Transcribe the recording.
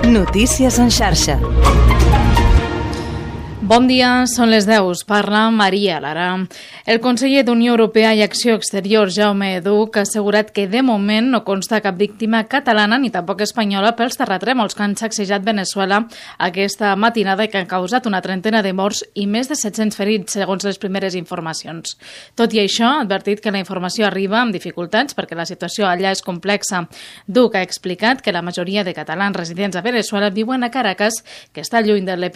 Notícies en xarxa. Bon dia, són les 10. Parla Maria Lara. El conseller d'Unió Europea i Acció Exterior, Jaume Duch, ha assegurat que de moment no consta cap víctima catalana ni tampoc espanyola pels terratrèmols que han sacsejat Venezuela aquesta matinada i que han causat una trentena de morts i més de 700 ferits, segons les primeres informacions. Tot i això, ha advertit que la informació arriba amb dificultats perquè la situació allà és complexa. Duch ha explicat que la majoria de catalans residents a Venezuela viuen a Caracas, que està lluny de l'epicentre